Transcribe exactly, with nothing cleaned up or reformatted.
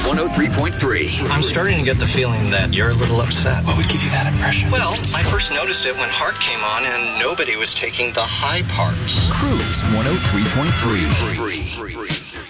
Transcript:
one oh three point three. I'm starting to get the feeling that you're a little upset. What would give you that impression? Well, I first noticed it when Heart came on and nobody was taking the high parts. Cruise one oh three point three.